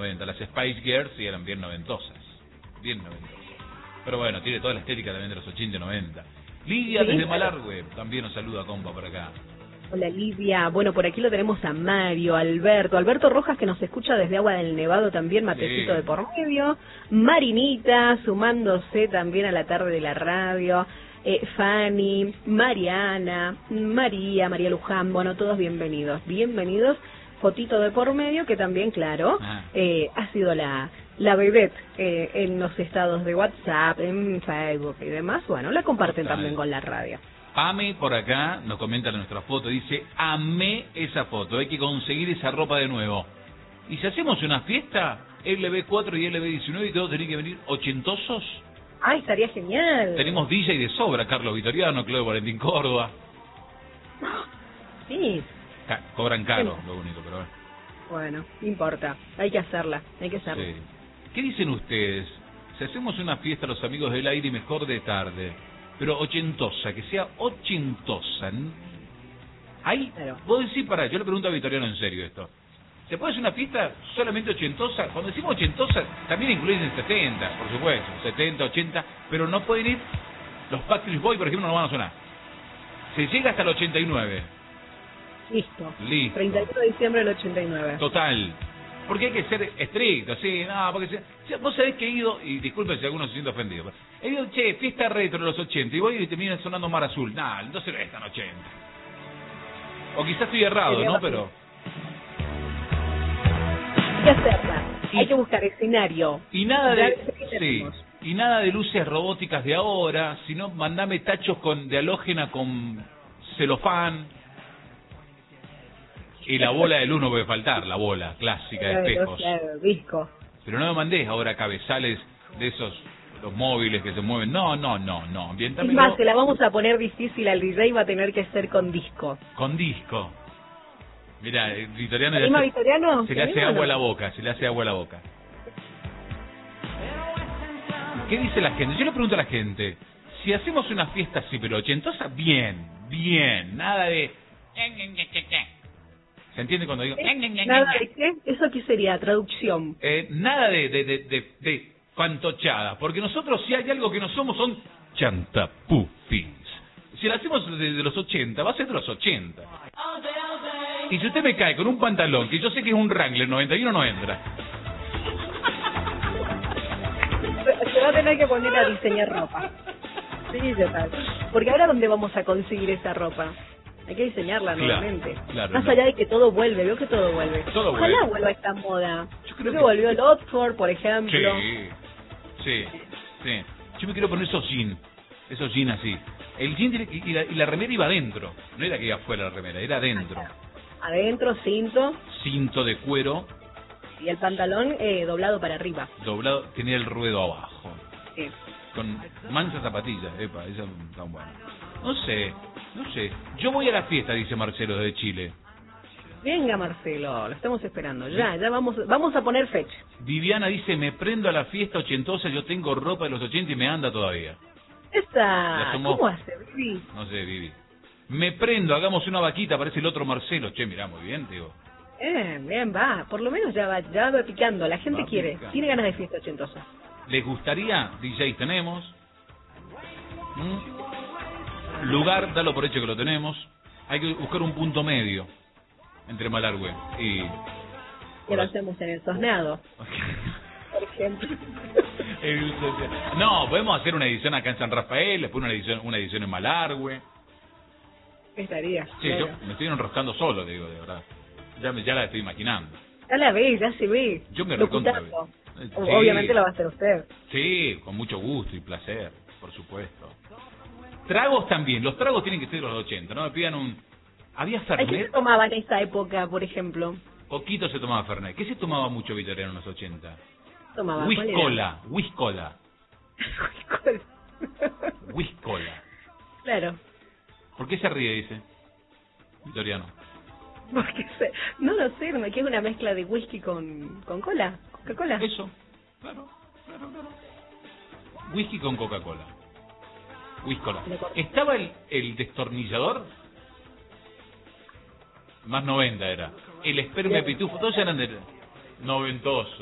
90. Las Spice Girls sí eran bien noventosas. Bien noventosas. Pero bueno, tiene toda la estética también de los 80 y 90. Lidia Sí, desde claro. Malargüe también nos saluda, compa, por acá. Hola Lidia, bueno, por aquí lo tenemos a Mario, Alberto Rojas que nos escucha desde Agua del Nevado también, matecito Sí. de por medio, Marinita sumándose también a la tarde de la radio, Fanny, Mariana, María Luján, bueno, todos bienvenidos, fotito de por medio que también, claro, ha sido la vedette en los estados de WhatsApp, en Facebook y demás, bueno, la comparten Total. también con la radio. Pame por acá nos comenta en nuestra foto, dice, amé esa foto, hay que conseguir esa ropa de nuevo. Y si hacemos una fiesta, LB4 y LB19 y todos tienen que venir ochentosos. ¡Ay, estaría genial! Tenemos DJ de sobra, Carlos Vitoriano, Claudio Valentín Córdoba. Sí. Cobran caro, lo único, pero bueno. Bueno, no importa, hay que hacerla. Sí. ¿Qué dicen ustedes? Si hacemos una fiesta a los amigos del aire, mejor de tarde, pero ochentosa, que sea ochentosa. Ahí, Claro. vos decís, pará, yo le pregunto a Vitoriano en serio esto. ¿Se puede hacer una fiesta solamente ochentosa? Cuando decimos ochentosa, también incluyen 70, por supuesto, 70, 80, pero no pueden ir, los Backstreet Boys, por ejemplo, no van a sonar. Se llega hasta el 89. Listo. Listo. 31 de diciembre del 89. Total. Porque hay que ser estricto, sí, no, porque vos sabés que he ido, y disculpen si alguno se siente ofendido, pero he ido, fiesta retro de los 80, y voy y termina sonando Mar Azul. Nah, entonces no es tan 80. O quizás estoy errado, ¿no? Pero... Hay que hacerla. Hay que buscar escenario. Y nada Ya de... sé que Sí. tenemos. Y nada de luces robóticas de ahora, sino mandame tachos de halógena con celofán. Y la bola de luz no puede faltar, la bola clásica de espejos. Claro, disco. Pero no me mandés ahora cabezales de esos, los móviles que se mueven. No. Es Ambientámelo más, se la vamos a poner difícil al DJ, va a tener que ser con disco. con disco. Mirá, Vitoriano ¿Anima Vitoriano? se le hace agua a la boca, ¿Qué dice la gente? Yo le pregunto a la gente, si hacemos una fiesta así, pero ochentosa, bien, nada de... ¿Se entiende cuando digo? ¿Nada de qué? ¿Eso qué sería? Traducción. Nada de fantochada, porque nosotros si hay algo que no somos son chantapufis. Si la hacemos de los 80, va a ser de los 80. Y si usted me cae con un pantalón, que yo sé que es un Wrangler 91, no entra. Se va a tener que poner a diseñar ropa. Sí, total. Porque ahora, ¿dónde vamos a conseguir esa ropa? Hay que diseñarla nuevamente. Claro, Más no. allá de que todo vuelve, veo que todo vuelve. Todo Ojalá vuelve. vuelva esta moda. Yo Creo que volvió el Oxford, por ejemplo. Sí. Yo me quiero poner esos jeans así. El jean y la remera iba adentro. No era que iba afuera la remera, era adentro. Adentro, cinto. Cinto de cuero, Y el pantalón doblado para arriba. doblado, tenía el ruedo abajo. Sí. Con manchas zapatillas, esas están buenas. No sé. Yo voy a la fiesta, dice Marcelo de Chile. Venga, Marcelo, lo estamos esperando. Ya vamos a poner fecha. Viviana dice, me prendo a la fiesta ochentosa, yo tengo ropa de los 80 y me anda todavía. Esta, tomó. ¿cómo hace, Vivi? No sé, Vivi. Me prendo, hagamos una vaquita, parece el otro Marcelo. Che, mirá, muy bien, digo. Bien, va. Por lo menos ya va picando. La gente Va quiere. picando. Tiene ganas de fiesta ochentosa. ¿Les gustaría? DJs tenemos. Lugar, dalo por hecho que lo tenemos. Hay que buscar un punto medio entre Malargüe y... Que lo hacemos en el Sosnado, por ejemplo. No, podemos hacer una edición acá en San Rafael, después una edición en Malargüe. Estaría. Sí, claro. yo me estoy enroscando solo, te digo, de verdad. Ya la estoy imaginando. Ya la ve, ya se ve. Yo me Locutando. recontra veo. Sí. Obviamente lo va a hacer usted. Sí, con mucho gusto y placer, por supuesto. Tragos también, los tragos tienen que ser de los 80, no me pidan un... ¿Había ¿Qué se Fernet? tomaba en esa época, por ejemplo? Poquito se tomaba Fernet. ¿Qué se tomaba mucho Vitoriano en los 80? Tomaba. Whiskola. Claro. ¿Por qué se ríe, dice Vitoriano? Porque no lo sé, me queda una mezcla de whisky con cola, Coca-Cola. Eso, claro. Whisky con Coca-Cola. Whiskola. ¿Estaba el destornillador? Más 90 era. El esperma de pitufo, todos eran de noventoso.